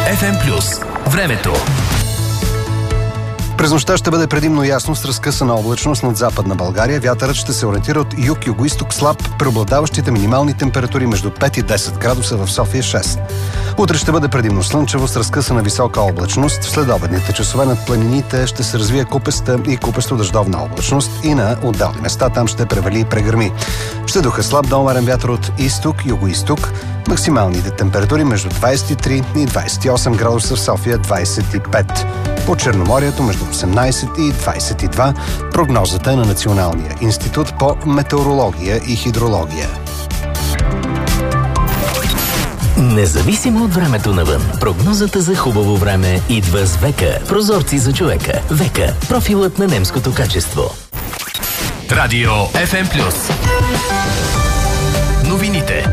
FM+. Времето. През нощта ще бъде предимно ясно с разкъсана облачност над Западна България. Вятърът ще се ориентира от юг-югоизток слаб, преобладаващите минимални температури между 5 и 10 градуса в София 6. Утре ще бъде предимно слънчево с разкъсана висока облачност. В следобедните часове над планините ще се развие купеста и купесто-дъждовна облачност и на отделни места там ще превали и прегърми. Ще духа слаб до умерен вятър от изток, югоизток. Максималните температури между 23 и 28 градуса в София 25. По Черноморието между 18 и 22. Прогнозата е на Националния институт по метеорология и хидрология. Независимо от времето навън, прогнозата за хубаво време идва с Века. Прозорци за човека. Века. Профилът на немското качество. Радио FM+. Новините.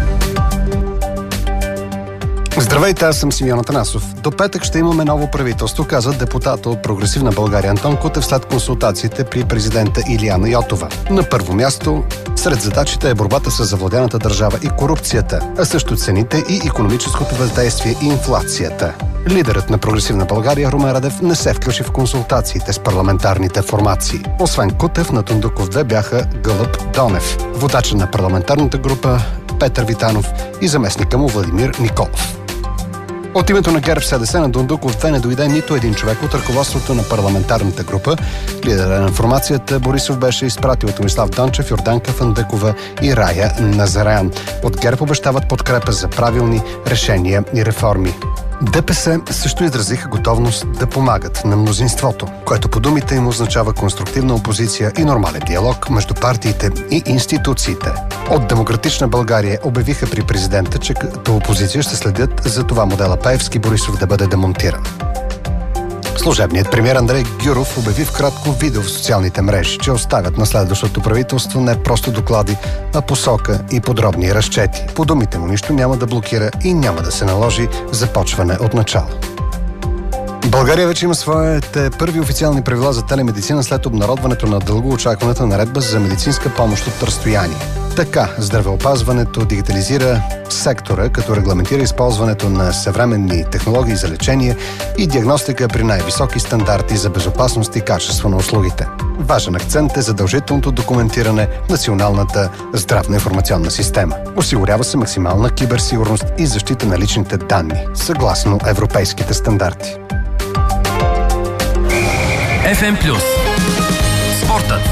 Здравейте, аз съм Симеон Атанасов. До петък ще имаме ново правителство, каза депутата от Прогресивна България Антон Кутев след консултациите при президента Илияна Йотова. На първо място, сред задачите е борбата с завладяната държава и корупцията, а също цените и икономическото въздействие и инфлацията. Лидерът на Прогресивна България Румен Радев не се включи в консултациите с парламентарните формации. Освен Кутев, на Тундуков 2 бяха Гълъб Донев, водача на парламентарната група Петър Витанов и заместника му Владимир Николов. От името на ГЕРБ-СДС на Дундуков 2 не дойде нито един човек от ръководството на парламентарната група. Лидера на информацията Борисов беше изпратил Томислав Дончев, Йорданка Фандъкова и Рая Назарян. От ГЕРБ обещават подкрепа за правилни решения и реформи. ДПС също изразиха готовност да помагат на мнозинството, което по думите им означава конструктивна опозиция и нормален диалог между партиите и институциите. От Демократична България обявиха при президента, че като опозиция ще следят за това модела Пеевски Борисов да бъде демонтиран. Служебният премиер Андрей Гюров обяви в кратко видео в социалните мрежи, че оставят на следващото правителство не просто доклади, а посока и подробни разчети. По думите му нищо няма да блокира и няма да се наложи започване от начало. България вече има своите първи официални правила за телемедицина след обнародването на дългоочакваната наредба за медицинска помощ от разстояние. Така, здравеопазването дигитализира сектора, като регламентира използването на съвременни технологии за лечение и диагностика при най-високи стандарти за безопасност и качество на услугите. Важен акцент е задължителното документиране в Националната здравна информационна система. Осигурява се максимална киберсигурност и защита на личните данни, съгласно европейските стандарти. FM+. Спортът.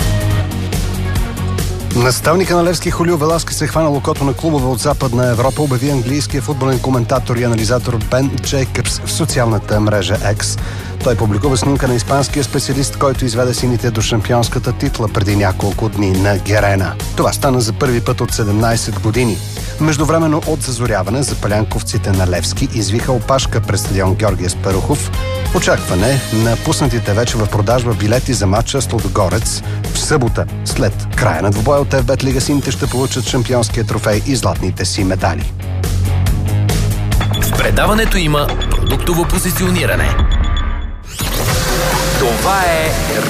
Наставника на Левски Хулио Веласкес се хвана локото на клубове от Западна Европа, обяви английския футболен коментатор и анализатор Бен Джейкъбс в социалната мрежа X. Той публикува снимка на испанския специалист, който изведе сините до шампионската титла преди няколко дни на Герена. Това стана за първи път от 17 години. Междувременно от зазоряване запалянковците на Левски извиха опашка пред стадион Георги Аспарухов. Очакване на пуснатите вече в продажба билети за матча с Лудогорец в събота. След края на двубоя от ФБЕТ Лига сините ще получат шампионския трофей и златните си медали. В предаването има продуктово позициониране. Това е